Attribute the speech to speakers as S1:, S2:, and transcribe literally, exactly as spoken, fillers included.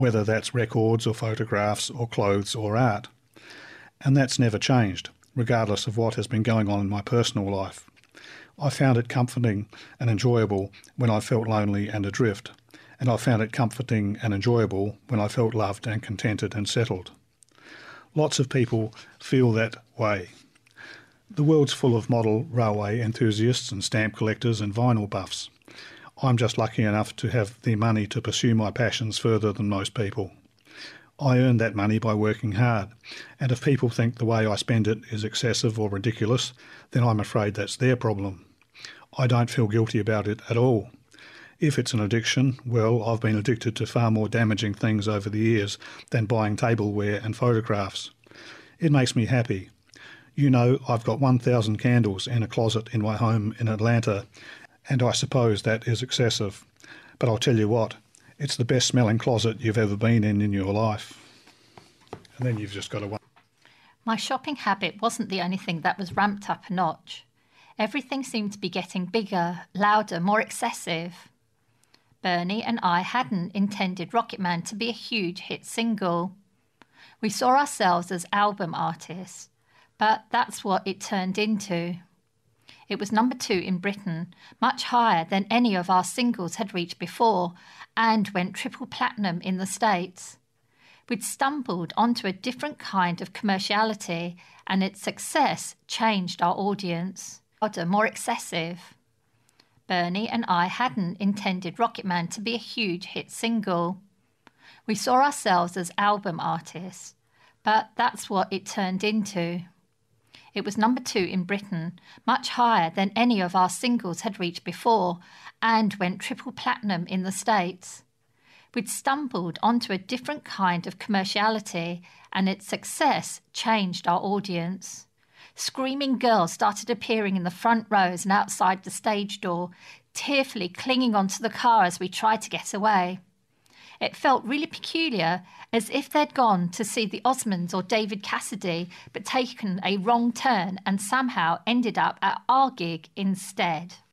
S1: whether that's records or photographs or clothes or art. And that's never changed, regardless of what has been going on in my personal life. I found it comforting and enjoyable when I felt lonely and adrift, and I found it comforting and enjoyable when I felt loved and contented and settled. Lots of people feel that way. The world's full of model railway enthusiasts and stamp collectors and vinyl buffs. I'm just lucky enough to have the money to pursue my passions further than most people. I earn that money by working hard, and if people think the way I spend it is excessive or ridiculous, then I'm afraid that's their problem. I don't feel guilty about it at all. If it's an addiction, well, I've been addicted to far more damaging things over the years than buying tableware and photographs. It makes me happy. You know, I've got one thousand candles in a closet in my home in Atlanta, and I suppose that is excessive. But I'll tell you what, it's the best smelling closet you've ever been in in your life. And then you've just got to...
S2: My shopping habit wasn't the only thing that was ramped up a notch. Everything seemed to be getting bigger, louder, more excessive. Bernie and I hadn't intended Rocket Man to be a huge hit single. We saw ourselves as album artists, but that's what it turned into. It was number two in Britain, much higher than any of our singles had reached before, and went triple platinum in the States. We'd stumbled onto a different kind of commerciality, and its success changed our audience. More excessive. Bernie and I hadn't intended Rocket Man to be a huge hit single. We saw ourselves as album artists, but that's what it turned into. It was number two in Britain, much higher than any of our singles had reached before, and went triple platinum in the States. We'd stumbled onto a different kind of commerciality, and its success changed our audience. Screaming girls started appearing in the front rows and outside the stage door, tearfully clinging onto the car as we tried to get away. It felt really peculiar, as if they'd gone to see the Osmonds or David Cassidy, but taken a wrong turn and somehow ended up at our gig instead.